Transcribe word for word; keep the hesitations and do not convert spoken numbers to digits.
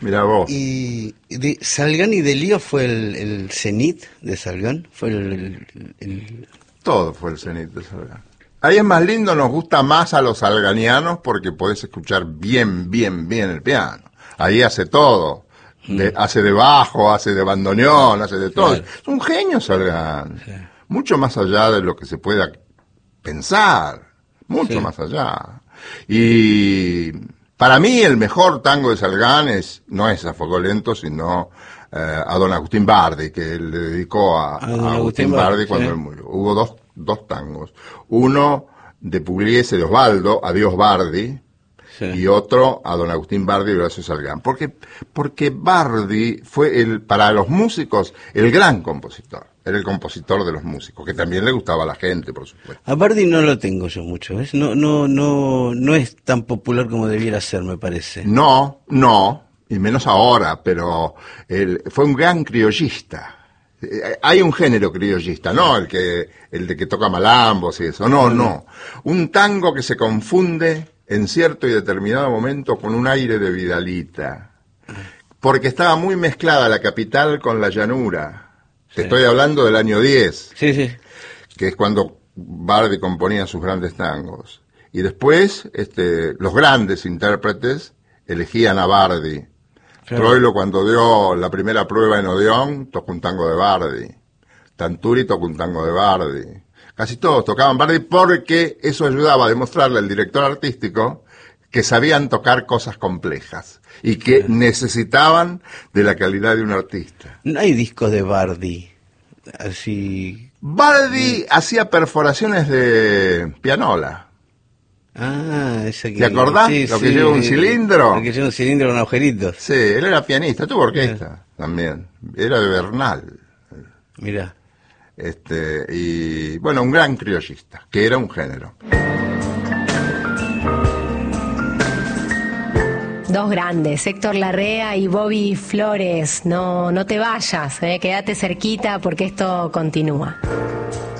Mirá vos. Y de Salgán y Delío fue el, el cenit de Salgán, fue el, el, el... Todo fue el cenit de Salgán. Ahí es más lindo, nos gusta más a los salganianos porque podés escuchar bien, bien, bien el piano. Ahí hace todo. De, mm. Hace de bajo, hace de bandoneón, hace de todo. Claro. Es un genio Salgán. Sí. Mucho más allá de lo que se pueda pensar. Mucho sí. más allá. Y para mí el mejor tango de Salgán es, no es A Fuego Lento, sino eh, a don Agustín Bardi, que él le dedicó a, a, a Agustín, Agustín Bardi cuando sí. él murió. Hubo dos, dos tangos. Uno de Pugliese de Osvaldo, Adiós Bardi, sí. y otro a don Agustín Bardi y Horacio Salgán. Porque, porque Bardi fue el, para los músicos el gran compositor. Era el compositor de los músicos, que también le gustaba a la gente, por supuesto. A Bardi no lo tengo yo mucho, ¿ves? No, no, no, no es tan popular como debiera ser, me parece. No, no, y menos ahora, pero él fue un gran criollista. Hay un género criollista, ¿no? El que, el de que toca malambos y eso. No, no. Un tango que se confunde en cierto y determinado momento con un aire de Vidalita. Porque estaba muy mezclada la capital con la llanura. Te sí. estoy hablando del año diez, sí, sí. que es cuando Bardi componía sus grandes tangos. Y después, este, los grandes intérpretes elegían a Bardi. Claro. Troilo, cuando dio la primera prueba en Odeón, tocó un tango de Bardi. Tanturi tocó un tango de Bardi. Casi todos tocaban Bardi porque eso ayudaba a demostrarle al director artístico que sabían tocar cosas complejas y que claro. necesitaban de la calidad de un artista. No hay discos de Bardi, así... Bardi mm. hacía perforaciones de pianola. Ah, esa que... ¿Te acordás? Sí, lo sí, que lleva un cilindro. Lo que lleva un cilindro con agujeritos. Sí, él era pianista, tuvo orquesta sí. también. Era de Bernal. Mirá. Este, y bueno, un gran criollista, que era un género. Dos grandes, Héctor Larrea y Bobby Flores. No, no te vayas, eh, quédate cerquita porque esto continúa.